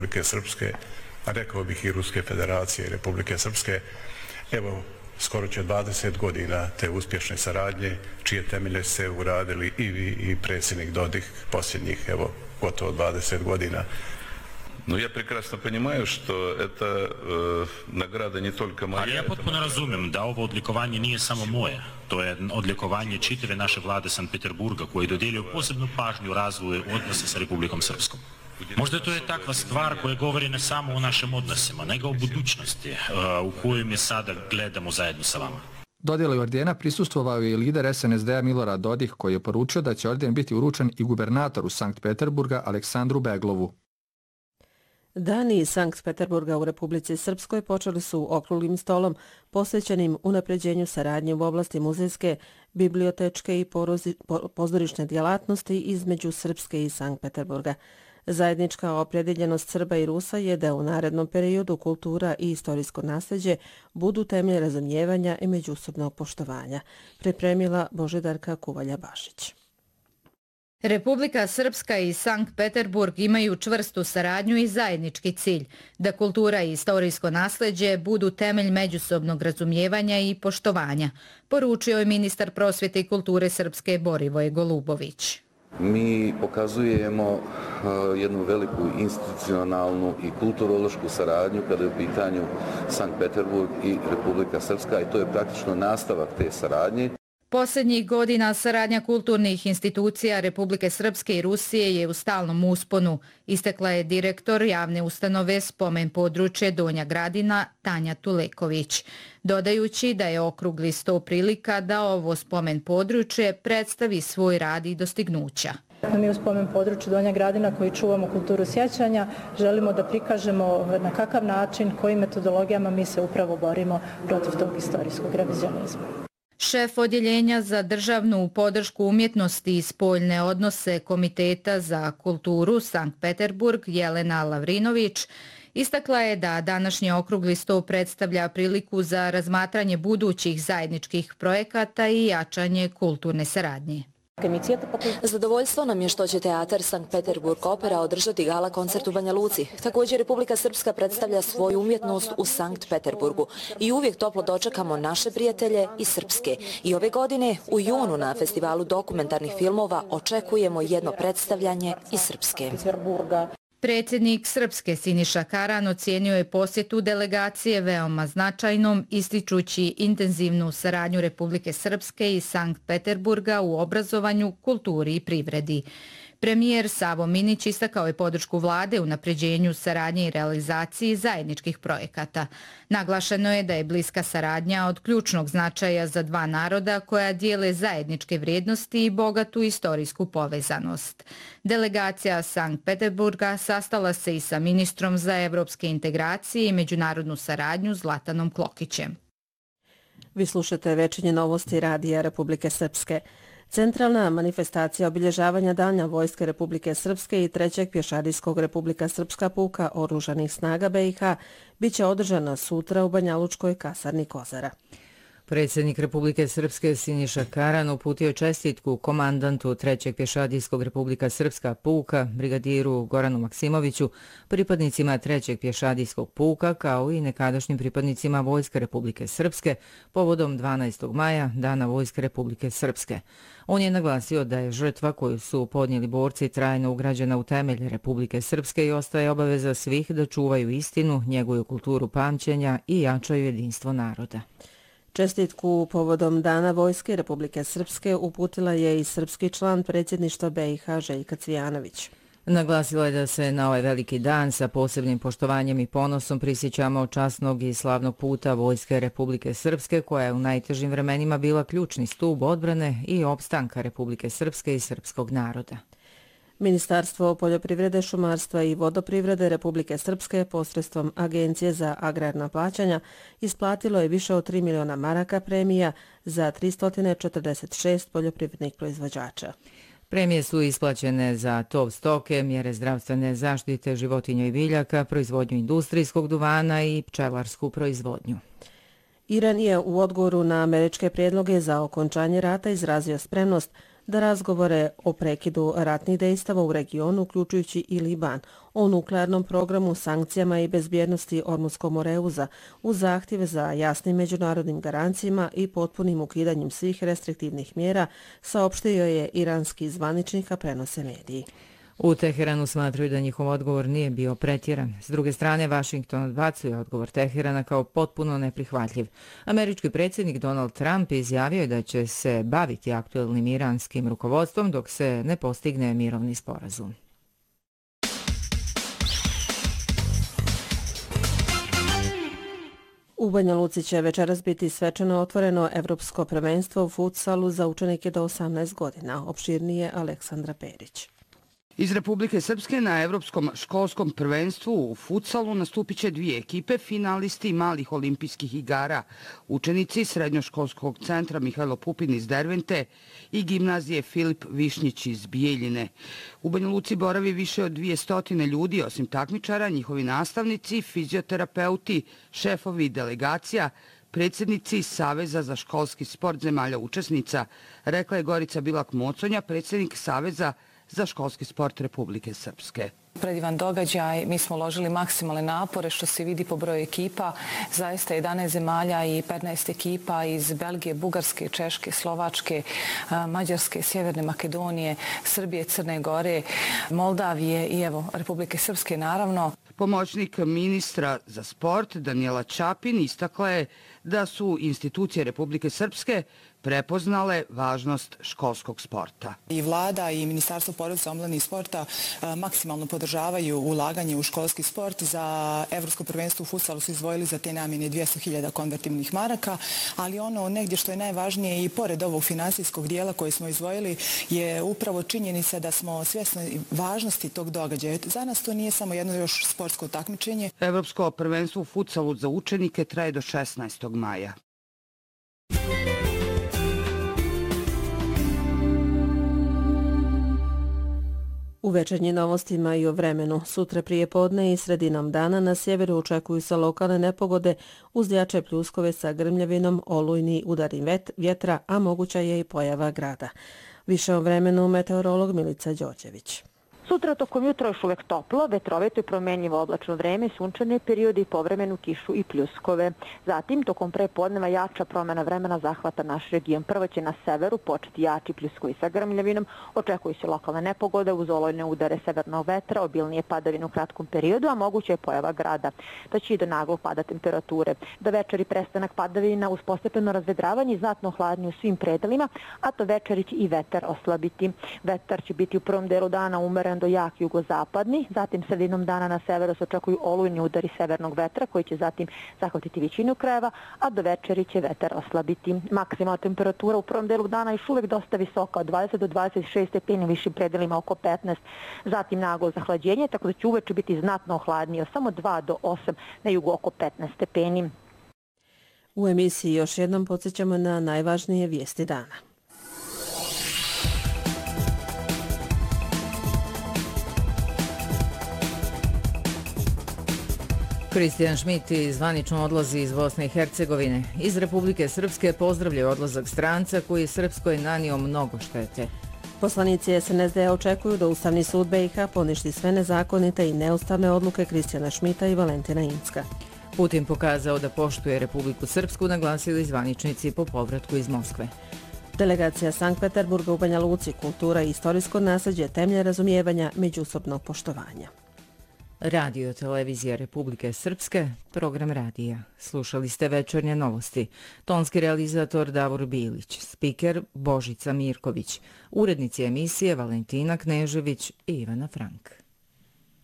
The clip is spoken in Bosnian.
Republike Srpske, a rekao bih i Ruske federacije i Republike Srpske. Evo, skoro će 20 godina te uspješne saradnje, čije temelje se uradili i vi i predsjednik Dodik posljednjih, evo, gotovo 20 godina. No ja прекрасно понимаю, что это награда не только моя. Ali ja potpuno razumijem da ovo odlikovanje nije samo moje. To je odlikovanje čitave naše vlade Sankt Peterburga koji dodijelio posebnu pažnju razvoju odnosa sa Republikom Srpskom. Možda to je takva stvar koja govori ne samo o našim odnosima, nego o budućnosti u kojoj mi sada gledamo zajedno sa vama. Dodjeli ordena prisustvovao je i lider SNSD-a Milorad Dodik koji je poručio da će orden biti uručen i gubernatoru Sankt Peterburga Aleksandru Beglovu. Dani Sankt Peterburga u Republici Srpskoj počeli su okruglim stolom posvećenim unapređenju saradnje u oblasti muzejske, bibliotečke i pozorišne djelatnosti između Srpske i Sankt Peterburga. Zajednička opredjeljenost Srba i Rusa je da u narednom periodu kultura i istorijsko nasljeđe budu temelj razumijevanja i međusobnog poštovanja, pripremila Božidarka Kuvalja-Bašić. Republika Srpska i Sankt Peterburg imaju čvrstu saradnju i zajednički cilj da kultura i istorijsko nasljeđe budu temelj međusobnog razumijevanja i poštovanja, poručio je ministar prosvjete i kulture Srpske Borivoje Golubović. Mi pokazujemo jednu veliku institucionalnu i kulturološku saradnju kada je u pitanju Sankt Peterburg i Republika Srpska i to je praktično nastavak te saradnje. Posljednjih godina saradnja kulturnih institucija Republike Srpske i Rusije je u stalnom usponu, istekla je direktor javne ustanove Spomen područje Donja Gradina Tanja Tuleković, dodajući da je okrugli sto prilika da ovo spomen područje predstavi svoj rad i dostignuća. Mi u spomen području Donja Gradina koji čuvamo kulturu sjećanja želimo da prikažemo na kakav način, kojim metodologijama mi se upravo borimo protiv tog istorijskog revizionizma. Šef odjeljenja za državnu podršku umjetnosti i spoljne odnose Komiteta za kulturu Sankt Peterburg Jelena Lavrinović istakla je da današnji okrugli sto predstavlja priliku za razmatranje budućih zajedničkih projekata i jačanje kulturne saradnje. Zadovoljstvo nam je što će teatar Sankt Peterburg Opera održati gala koncert u Banja Luci. Također Republika Srpska predstavlja svoju umjetnost u Sankt Peterburgu i uvijek toplo dočekamo naše prijatelje iz Srpske. I ove godine u junu na festivalu dokumentarnih filmova očekujemo jedno predstavljanje iz Srpske. Predsjednik Srpske Siniša Karan ocijenio je posjetu delegacije veoma značajnom, ističući intenzivnu saradnju Republike Srpske i Sankt Peterburga u obrazovanju, kulturi i privredi. Premijer Savo Minić istakao je podršku vlade u napređenju saradnje i realizaciji zajedničkih projekata. Naglašeno je da je bliska saradnja od ključnog značaja za dva naroda koja dijele zajedničke vrijednosti i bogatu istorijsku povezanost. Delegacija Sankt Peterburga sastala se i sa ministrom za evropske integracije i međunarodnu saradnju Zlatanom Klokićem. Vi slušate Večernje novosti Radija Republike Srpske. Centralna manifestacija obilježavanja Dana Vojske Republike Srpske i 3. pješadijskog Republika Srpska puka Oružanih snaga BiH biće održana sutra u Banjalučkoj kasarni Kozara. Predsjednik Republike Srpske Siniša Karan uputio čestitku komandantu 3. pješadijskog Republika Srpska puka, brigadiru Goranu Maksimoviću, pripadnicima 3. pješadijskog puka kao i nekadašnjim pripadnicima Vojske Republike Srpske povodom 12. maja Dana Vojske Republike Srpske. On je naglasio da je žrtva koju su podnijeli borci trajno ugrađena u temelj Republike Srpske i ostaje obaveza svih da čuvaju istinu, njeguju kulturu pamćenja i jačaju jedinstvo naroda. Čestitku povodom Dana Vojske Republike Srpske uputila je i srpski član predsjedništva BiH Željka Cvijanović. Naglasila je da se na ovaj veliki dan sa posebnim poštovanjem i ponosom prisjećamo časnog i slavnog puta Vojske Republike Srpske koja je u najtežim vremenima bila ključni stub odbrane i opstanka Republike Srpske i srpskog naroda. Ministarstvo poljoprivrede, šumarstva i vodoprivrede Republike Srpske posredstvom Agencije za agrarna plaćanja isplatilo je više od 3 miliona maraka premija za 346 poljoprivrednih proizvođača. Premije su isplaćene za tov stoke, mjere zdravstvene zaštite životinja i biljaka, proizvodnju industrijskog duvana i pčelarsku proizvodnju. Iran je u odgovoru na američke prijedloge za okončanje rata izrazio spremnost da razgovore o prekidu ratnih dejstava u regionu, uključujući i Liban, o nuklearnom programu, sankcijama i bezbjednosti Ormuzskog moreuza, uz zahtjeve za jasnim međunarodnim garancijama i potpunim ukidanjem svih restriktivnih mjera, saopštio je iranski zvaničnik, a prenose mediji. U Teheranu smatraju da njihov odgovor nije bio pretjeran. S druge strane, Washington odbacuje odgovor Teherana kao potpuno neprihvatljiv. Američki predsjednik Donald Trump izjavio je da će se baviti aktuelnim iranskim rukovodstvom dok se ne postigne mirovni sporazum. U Banja Luci će večeras biti svečano otvoreno evropsko prvenstvo u futsalu za učenike do 18 godina. Opširnije Aleksandra Perić. Iz Republike Srpske na Evropskom školskom prvenstvu u futsalu nastupit će dvije ekipe, finalisti malih olimpijskih igara, učenici Srednjoškolskog centra Mihajlo Pupin iz Dervente i gimnazije Filip Višnjić iz Bijeljine. U Banja Luci boravi više od 200 ljudi, osim takmičara, njihovi nastavnici, fizioterapeuti, šefovi delegacija, predsjednici Saveza za školski sport zemalja učesnica, rekla je Gorica Bilak-Moconja, predsjednik Saveza za školski sport Republike Srpske. Predivan događaj, mi smo uložili maksimalne napore što se vidi po broju ekipa. Zaista 11 zemalja i 15 ekipa iz Belgije, Bugarske, Češke, Slovačke, Mađarske, Sjeverne Makedonije, Srbije, Crne Gore, Moldavije i evo Republike Srpske naravno. Pomoćnik ministra za sport Danijela Čapin istakla je da su institucije Republike Srpske prepoznale važnost školskog sporta. I vlada i Ministarstvo porodice, omladine i sporta maksimalno podržavaju ulaganje u školski sport. Za Evropsko prvenstvo u futsalu su izdvojili za te namjene 200.000 konvertibilnih maraka, ali ono negdje što je najvažnije i pored ovog finansijskog dijela koji smo izdvojili je upravo činjenica da smo svjesni važnosti tog događaja. Za nas to nije samo jedno još sportsko takmičenje. Evropsko prvenstvo u futsalu za učenike traje do 16. maja. U večernjim novostima i o vremenu. Sutra prije podne i sredinom dana na sjeveru očekuju se lokalne nepogode uz jače pljuskove sa grmljavinom, olujni udari vjetra, a moguća je i pojava grada. Više o vremenu meteorolog Milica Đorđević. Sutra tokom jutra još uvek toplo, vetrovito i promjenjivo oblačno vreme, sunčane periode i povremenu kišu i pljuskove. Zatim, tokom prepodneva jača promjena vremena zahvata naš region. Prvo će na severu početi jači pljuskovi sa grmljavinom, očekuju se lokalne nepogode uz olojne udare severnog vetra, obilnije padavine u kratkom periodu, a moguće je pojava grada. To će i do naglog pada temperature. Do večeri prestanak padavina uz postepeno razvedravanje i znatno hladnje u svim predelima, a to večeri će i vetar oslabiti. Vetar će biti u prvom delu dana umeren do jak jugozapadni, zatim sredinom dana na severu se očekuju olujni udari severnog vetra koji će zatim zahvatiti većinu krajeva, a do večeri će vetar oslabiti. Maksimalna temperatura u prvom delu dana još uvijek dosta visoka, od 20 do 26 stepeni, višim predelima oko 15, zatim naglo zahlađenje, tako da će uveče biti znatno hladnije, samo 2 do 8, na jugu oko 15 stepeni. U emisiji još jednom podsjećamo na najvažnije vijesti dana. Kristijan Šmit zvanično odlazi iz Bosne i Hercegovine. Iz Republike Srpske pozdravljaju odlazak stranca koji je Srpskoj nanio mnogo štete. Poslanici SNSD očekuju da Ustavni sud BiH poništi sve nezakonite i neustavne odluke Kristijana Šmita i Valentina Incka. Putin pokazao da poštuje Republiku Srpsku, naglasili zvaničnici po povratku iz Moskve. Delegacija Sankt Peterburga u Banja Luci, kultura i istorijsko nasljeđe temelje razumijevanja međusobnog poštovanja. Radio Televizija Republike Srpske, program radija. Slušali ste večernje novosti. Tonski realizator Davor Bilić, spiker Božica Mirković, urednici emisije Valentina Knežević i Ivana Frank.